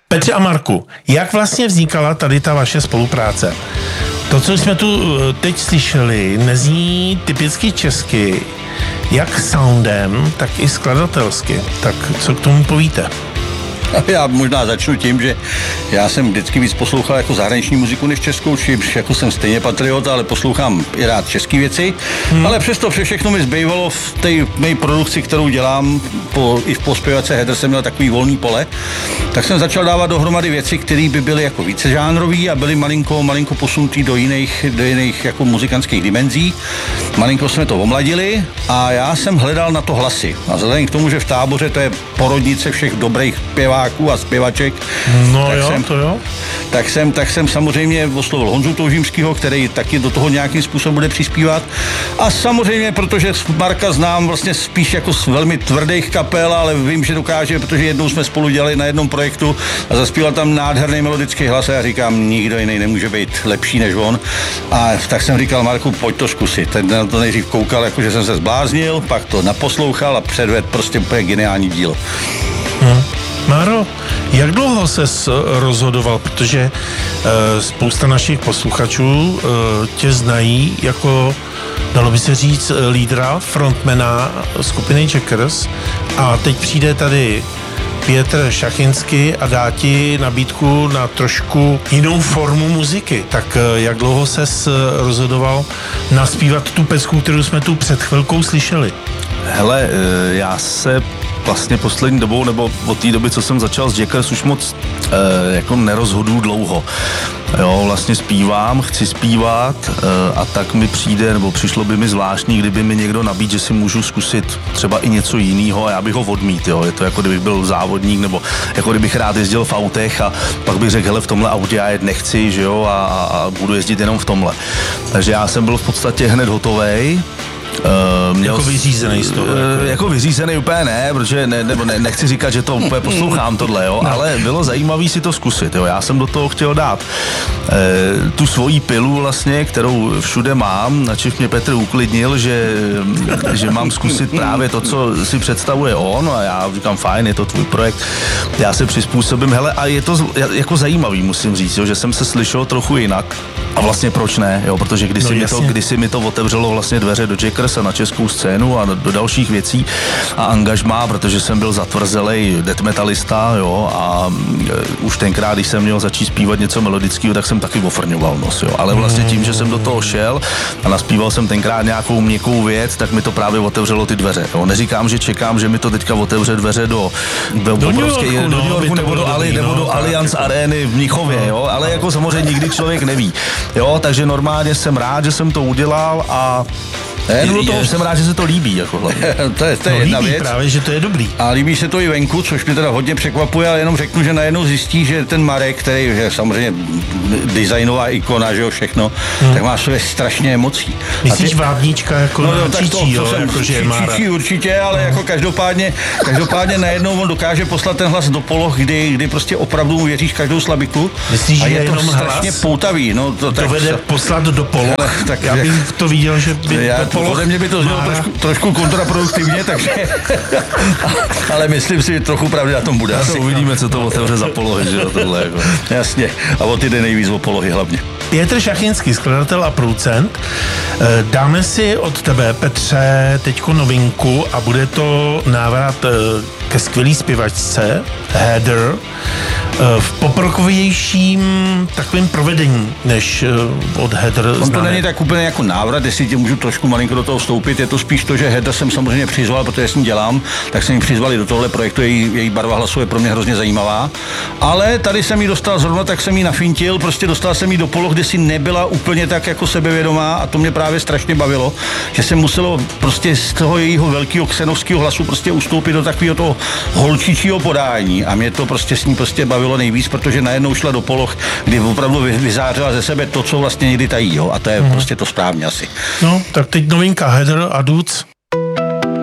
Petře a Marku, jak vlastně vznikala tady ta vaše spolupráce? To, co jsme tu teď slyšeli, nezní typicky česky, jak soundem, tak i skladatelsky. Tak co k tomu povíte? Já možná začnu tím, že já jsem vždycky víc poslouchal jako zahraniční muziku než českou, čímž jako jsem stejně patriot, ale poslouchám i rád české věci. Ale přesto všechno mi zbývalo v té mé produkci, kterou dělám, i v zpěvace Heather jsem měl takový volný pole, tak jsem začal dávat dohromady věci, které by byly jako více žánrový a byly malinko posunutý do jiných jako muzikantských dimenzí. Malinko jsme to omladili a já jsem hledal na to hlasy. A vzhledem k tomu, že v Táboře to je porodnice všech dobrých zpěváků a zpěvaček. Tak jsem samozřejmě oslovil Honzu Toužímskýho, který taky do toho nějakým způsobem bude přispívat. A samozřejmě, protože Marka znám vlastně spíš jako z velmi tvrdých kapel, ale vím, že dokáže, protože jednou jsme spolu dělali na jednom projektu a zaspíval tam nádherný melodický hlas a já říkám, nikdo jiný nemůže být lepší než on. A tak jsem říkal, Marku, pojď to zkusit. Ten na to nejdřív koukal, jakože jsem se zbláznil, pak to naposlouchal a předvedl prostě úplně geniální dílo. Máro, jak dlouho ses rozhodoval, protože spousta našich posluchačů tě znají jako, dalo by se říct, lídra, frontmana skupiny Checkers a teď přijde tady Pětr Šachinský a dá ti nabídku na trošku jinou formu muziky. Tak jak dlouho ses rozhodoval naspívat tu pecku, kterou jsme tu před chvilkou slyšeli? Hele, já se vlastně poslední dobou, nebo od té doby, co jsem začal s Jackers, už moc jako nerozhoduju dlouho. Jo, vlastně zpívám, chci zpívat a tak mi přijde, nebo přišlo by mi zvláštní, kdyby mi někdo nabídl, že si můžu zkusit třeba i něco jiného a já bych ho odmít, jo. Je to jako kdybych byl závodník, nebo jako kdybych rád jezdil v autech a pak bych řekl, hele, v tomhle autě já jet nechci, že jo, a budu jezdit jenom v tomhle. Takže já jsem byl v podstatě hned hotovej. Jako vyřízený z toho. Jako vyřízený úplně ne, protože nechci říkat, že to úplně poslouchám tohle, jo, ale bylo zajímavý si to zkusit, jo. Já jsem do toho chtěl dát tu svoji pilu vlastně, kterou všude mám, načež mě Petr uklidnil, že mám zkusit právě to, co si představuje on a já říkám, fajn, je to tvůj projekt, já se přizpůsobím, hele, a je to jako zajímavý, musím říct, jo, že jsem se slyšel trochu jinak a vlastně proč ne, jo, protože kdysi mi to otevřelo vlastně dveře do Jackers a na českou scénu a do dalších věcí a angažmá, protože jsem byl zatvrzelej death metalista, jo, a už tenkrát, když jsem měl začít zpívat něco melodického, tak jsem taky ofrňoval nos, jo, ale vlastně tím, že jsem do toho šel a naspíval jsem tenkrát nějakou měkkou věc, tak mi to právě otevřelo ty dveře, jo. Neříkám, že čekám, že mi to teďka otevře dveře do New Yorku nebo do Allianz Areny v Mnichově, jo, ale jako samozřejmě nikdy člověk neví, jo, takže normálně jsem rád, že jsem to udělal a jsem rád, že se to líbí, jako hlavně. to je jedna věc. Právě, že to je dobrý. A líbí se to i venku, což mě teda hodně překvapuje, ale jenom řeknu, že najednou zjistí, že ten Marek, který je samozřejmě designová ikona, že jo, všechno, tak má své strašně emocí. Myslíš vábníčka jako číčí, jo? Číčí určitě, ale jako každopádně najednou on dokáže poslat ten hlas do poloh, kdy prostě opravdu mu věříš každou slabiku. Myslíš, a že je to jenom strašně poutavý. No, to dovede poslat do poloh. Tak já bych to viděl, že by Ode mě by to znělo trošku kontraproduktivně, takže ale myslím si, že trochu pravdy na tom bude. To uvidíme, co to otevře za polohy, že jo, tohle jako. Jasně, a o ty jde nejvíc o polohy hlavně. Pětr Šachinský, skladatel a producent. Dáme si od tebe, Petře, teďko novinku a bude to návrat ke skvělý zpěvačce Heather v poprokovějším takovým provedení, než od Heather známe. To není tak úplně jako návrat, jestli tě můžu trošku malinko do toho vstoupit, je to spíš to, že Heather jsem samozřejmě přizval, protože s ní dělám, tak jsem ji přizval i do tohle projektu, její barva hlasu je pro mě hrozně zajímavá, ale tady jsem ji dostal zrovna, tak jsem ji nafintil, prostě dostal jsem ji do poloh, kde si nebyla úplně tak jako sebevědomá a to mě právě strašně bavilo, že jsem muselo prostě z toho jejího velkého ksenovského hlasu prostě ustoupit do takového toho holčičího podání a mě to prostě s ní prostě bavilo nejvíc, protože najednou šla do poloh, kdy opravdu vyzářila ze sebe to, co vlastně někdy tají, jo, a to je prostě to správně asi. No, tak teď novinka Heather a Dudes.